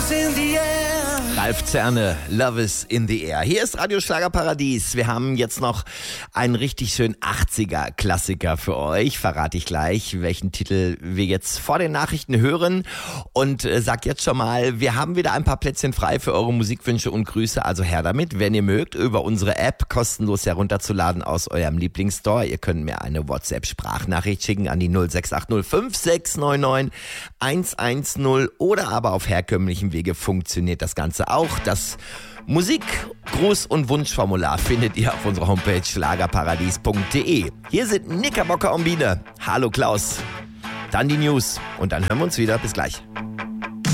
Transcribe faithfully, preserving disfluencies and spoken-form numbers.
Ralf Zerne, Love is in the air. Hier ist Radio Schlagerparadies. Wir haben jetzt noch einen richtig schönen achtziger-Klassiker für euch. Verrate ich gleich, welchen Titel wir jetzt vor den Nachrichten hören. Und äh, sag jetzt schon mal, wir haben wieder ein paar Plätzchen frei für eure Musikwünsche und Grüße. Also her damit, wenn ihr mögt, über unsere App kostenlos herunterzuladen aus eurem Lieblingsstore. Ihr könnt mir eine WhatsApp-Sprachnachricht schicken an die null sechs acht null fünf sechs neun neun eins eins null oder aber auf herkömmlichem Wege funktioniert das Ganze auch. Das Musik-, Gruß- und Wunschformular findet ihr auf unserer Homepage schlagerparadies punkt de. Hier sind Knickerbocker und Biene. Hallo Klaus. Dann die News und dann hören wir uns wieder. Bis gleich.